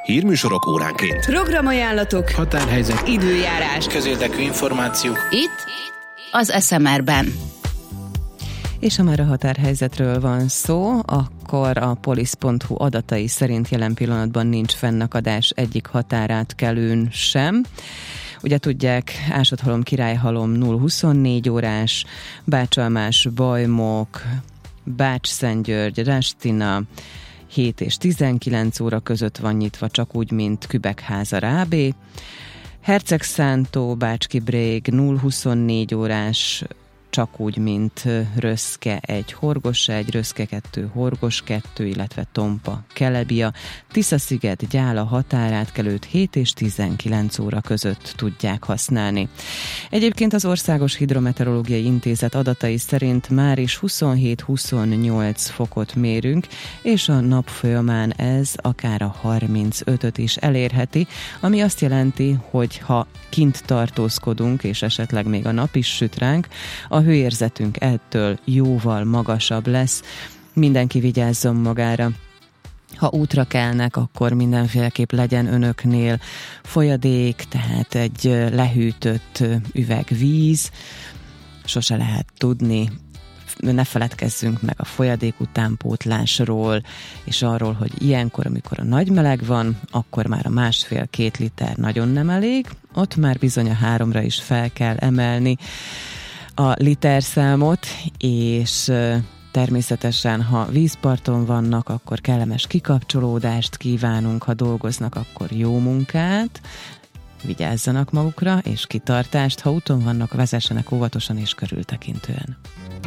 Hírműsorok óránként. Programajánlatok, határhelyzet, időjárás, közérdekű információk. Itt az SMR-ben. És ha már a határhelyzetről van szó, akkor a polisz.hu adatai szerint jelen pillanatban nincs fennakadás egyik határátkelőn sem. Ugye tudják, Ásodhalom, Királyhalom 0-24 órás, Bácsalmás, Bajmok, Bács-Szentgyörgy, Rastina 7 és 19 óra között van nyitva, csak úgy, mint Kübekháza, Rábé. Hercegszántó, Bács-Kibrég 0-24 órás, csak úgy, mint Röszke 1, Horgos 1, Röszke 2, Horgos 2, illetve Tompa, Kelebia, Tiszasziget, Gyála határátkelőt 7 és 19 óra között tudják használni. Egyébként az Országos Hidrometeorológiai Intézet adatai szerint már is 27-28 fokot mérünk, és a nap folyamán ez akár a 35-öt is elérheti, ami azt jelenti, hogy ha kint tartózkodunk, és esetleg még a nap is süt ránk, a hőérzetünk ettől jóval magasabb lesz. Mindenki vigyázzon magára. Ha útra kelnek, akkor mindenféleképp legyen önöknél folyadék, tehát egy lehűtött üveg víz. Sose lehet tudni. Ne feledkezzünk meg a folyadék utánpótlásról, és arról, hogy ilyenkor, amikor a nagy meleg van, akkor már a 1,5-2 liter nagyon nem elég. Ott már bizony a 3-ra is fel kell emelni a literszámot, és természetesen, ha vízparton vannak, akkor kellemes kikapcsolódást kívánunk, ha dolgoznak, akkor jó munkát, vigyázzanak magukra, és kitartást, ha úton vannak, vezessenek óvatosan és körültekintően.